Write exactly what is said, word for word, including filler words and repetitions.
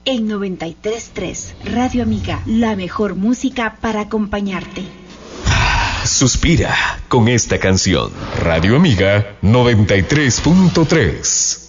En noventa y tres punto tres, Radio Amiga, la mejor música para acompañarte. Suspira con esta canción. Radio Amiga noventa y tres punto tres.